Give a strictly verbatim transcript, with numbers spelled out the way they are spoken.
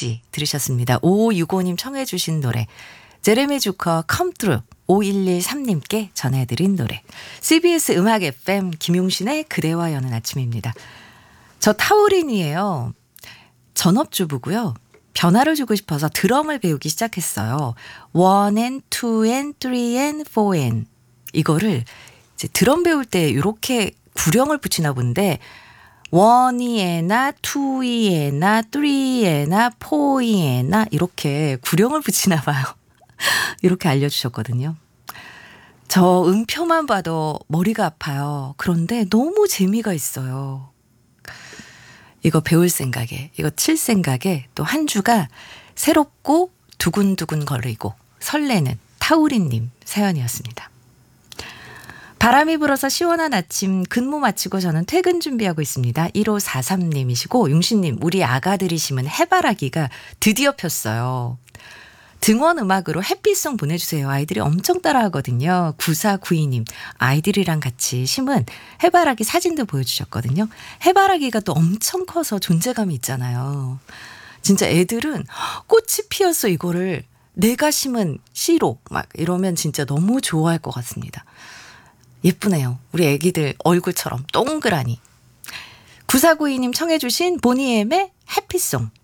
씨 들으셨습니다. 오오육오님 청해 주신 노래 제레미 주커 Come Through 오일일삼님께 전해드린 노래 씨비에스 음악 에프엠 김용신의 그대와 여는 아침입니다. 저 타우린이에요. 전업주부고요. 변화를 주고 싶어서 드럼을 배우기 시작했어요. 원 앤 투 앤 쓰리 앤 포 앤 이거를 이제 드럼 배울 때 이렇게 구령을 붙이나 본데 원이에나 투이에나 쓰리에나 포이에나 이렇게 구령을 붙이나 봐요. 이렇게 알려주셨거든요. 저 음표만 봐도 머리가 아파요. 그런데 너무 재미가 있어요. 이거 배울 생각에, 이거 칠 생각에 또 한 주가 새롭고 두근두근 거리고 설레는 타우리님 사연이었습니다. 바람이 불어서 시원한 아침 근무 마치고 저는 퇴근 준비하고 있습니다. 일오사삼님이시고 용신님 우리 아가들이 심은 해바라기가 드디어 폈어요. 등원 음악으로 햇빛송 보내주세요. 아이들이 엄청 따라하거든요. 구사구이님 아이들이랑 같이 심은 해바라기 사진도 보여주셨거든요. 해바라기가 또 엄청 커서 존재감이 있잖아요. 진짜 애들은 꽃이 피었어 이거를 내가 심은 씨로 막 이러면 진짜 너무 좋아할 것 같습니다. 예쁘네요. 우리 애기들 얼굴처럼 동그라니. 구사구이님 청해 주신 보니엠의 해피송